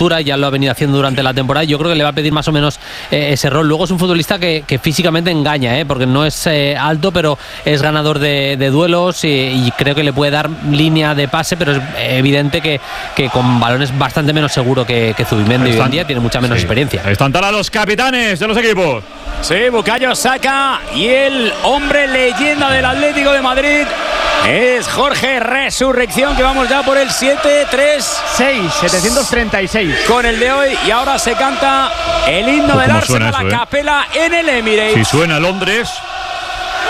altura, ya lo ha venido haciendo durante la temporada. Yo creo que le va a pedir más o menos ese rol. Luego es un futbolista que físicamente engaña, porque no es alto, pero es ganador de duelos y creo que le puede dar línea de pase, pero es evidente que con balones bastante menos seguro que Zubimendi hoy en día, tiene mucha menos experiencia. Están todos los capitanes de los equipos. Sí, Bukayo Saka y el hombre leyenda del Atlético de Madrid es Jorge Resurrección, que vamos ya por el 736 con el de hoy, y ahora se canta el himno del Arsenal a capela en el Emirates. Si suena Londres,